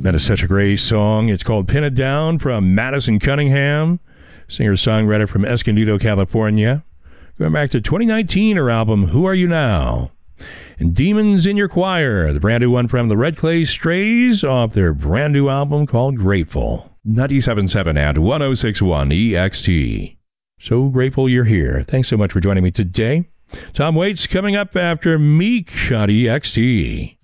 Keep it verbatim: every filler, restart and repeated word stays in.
That is such a great song. It's called Pin It Down from Madison Cunningham, singer-songwriter from Escondido, California. Going back to twenty nineteen, her album, Who Are You Now? And Demons in Your Choir, the brand new one from the Red Clay Strays off their brand new album called Grateful. ninety-seven point seven and one oh six point one E X T. So grateful you're here. Thanks so much for joining me today. Tom Waits coming up after Meek on E X T.